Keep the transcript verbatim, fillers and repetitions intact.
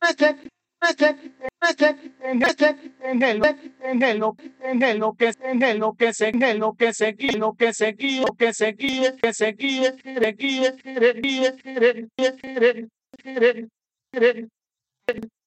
en este, en el, en el, en el, lo que, en el, lo que se, en el, lo que se guíe, lo que se guíe, lo que se guíe, que se guíe, guíe, guíe, guíe, guíe, guíe, guíe, guíe, guíe,